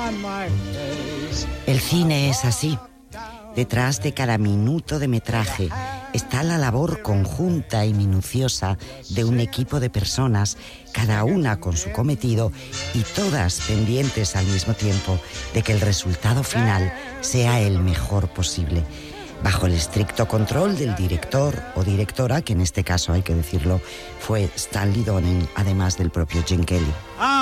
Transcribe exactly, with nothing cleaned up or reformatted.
El cine es así. Detrás de cada minuto de metraje está la labor conjunta y minuciosa de un equipo de personas, cada una con su cometido y todas pendientes al mismo tiempo de que el resultado final sea el mejor posible, bajo el estricto control del director o directora, que en este caso, hay que decirlo, fue Stanley Donen, además del propio Gene Kelly.